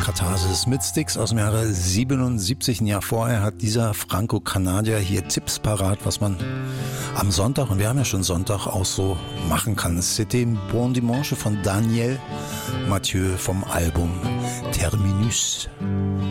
Katharsis mit Styx aus dem Jahre 77. Ein Jahr vorher hat dieser Franco-Kanadier hier Tipps parat, was man am Sonntag, und wir haben ja schon Sonntag, auch so machen kann. C'était Bon Dimanche von Daniel Mathieu vom Album Terminus.